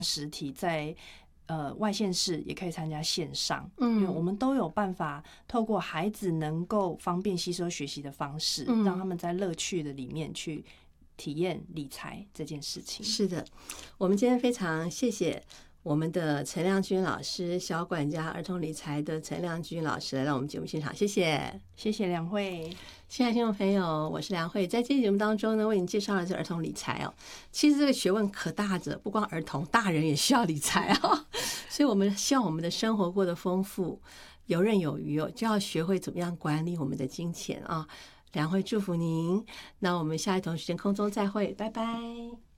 实体，在外县市也可以参加线上，因为我们都有办法透过孩子能够方便吸收学习的方式，让他们在乐趣的里面去体验理财这件事情。 是的，我们今天非常谢谢我们的陈亮君老师，小管家儿童理财的陈亮君老师来到我们节目现场，谢谢。 谢谢梁慧。 亲爱的听众朋友，我是梁慧，在这期节目当中呢，为你介绍了这儿童理财哦。其实这个学问可大着，不光儿童，大人也需要理财啊。所以我们希望我们的生活过得丰富、游刃有余哦，就要学会怎么样管理我们的金钱啊。梁慧祝福您，那我们下一同时间空中再会，拜拜。